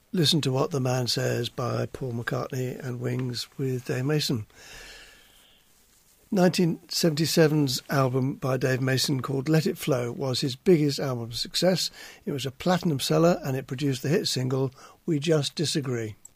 Listen to What the Man Says by Paul McCartney and Wings with Dave Mason. 1977's album by Dave Mason called Let It Flow was his biggest album success. It was a platinum seller and it produced the hit single We Just Disagree.